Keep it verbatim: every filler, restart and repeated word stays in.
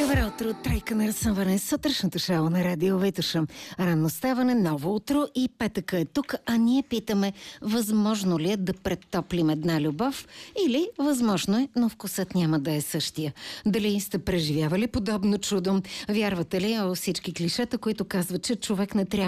Добро утро, тройка на разсъмване, сутрешното шоу на Радио Витоша. Ранно ставане, ново утро и петъка е тук, а ние питаме, възможно ли е да претоплим една любов или възможно е, но вкусът няма да е същия. Дали сте преживявали подобно чудо? Вярвате ли във всички клишета, които казват, че човек не трябва